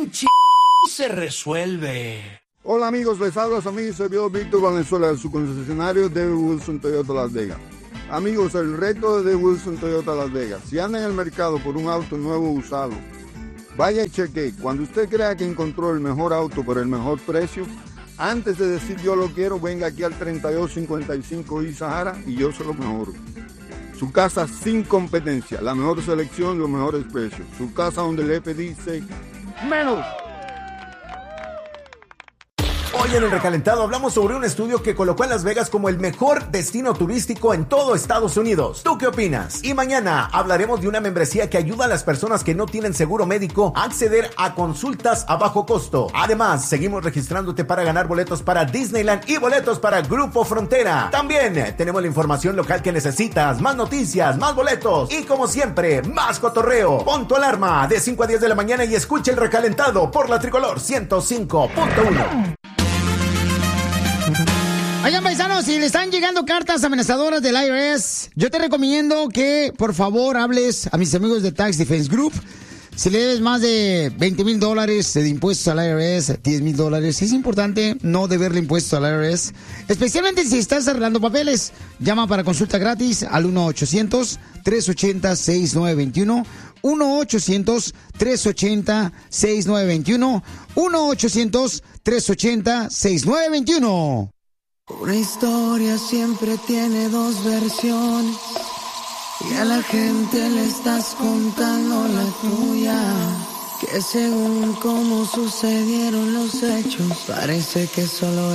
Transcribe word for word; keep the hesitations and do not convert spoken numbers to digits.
un ch... se resuelve. Hola amigos, les habla su amigo y servidor Víctor Valenzuela de su concesionario David Wilson Toyota Las Vegas. Amigos, el reto de David Wilson Toyota Las Vegas: si anda en el mercado por un auto nuevo o usado, vaya y cheque. Cuando usted crea que encontró el mejor auto por el mejor precio, antes de decir yo lo quiero, venga aquí al treinta y dos cincuenta y cinco y Sahara y yo se lo mejoro. Su casa sin competencia, la mejor selección, los mejores precios. Su casa donde el F dice menos. Hoy en El Recalentado hablamos sobre un estudio que colocó a Las Vegas como el mejor destino turístico en todo Estados Unidos. ¿Tú qué opinas? Y mañana hablaremos de una membresía que ayuda a las personas que no tienen seguro médico a acceder a consultas a bajo costo. Además, seguimos registrándote para ganar boletos para Disneyland y boletos para Grupo Frontera. También tenemos la información local que necesitas, más noticias, más boletos y, como siempre, más cotorreo. Pon tu alarma de cinco a diez de la mañana y escucha El Recalentado por la Tricolor ciento cinco punto uno. Oigan, paisanos, si le están llegando cartas amenazadoras del I R S, yo te recomiendo que, por favor, hables a mis amigos de Tax Defense Group. Si le debes más de veinte mil dólares de impuestos al I R S, diez mil dólares, es importante no deberle impuestos al I R S, especialmente si estás arreglando papeles. Llama para consulta gratis al uno ochocientos, tres ochenta, sesenta y nueve veintiuno, uno ochocientos, tres ochenta, sesenta y nueve veintiuno, uno ochocientos, tres ochenta, sesenta y nueve veintiuno. Una historia siempre tiene dos versiones y a la gente le estás contando la tuya, que según cómo sucedieron los hechos parece que solo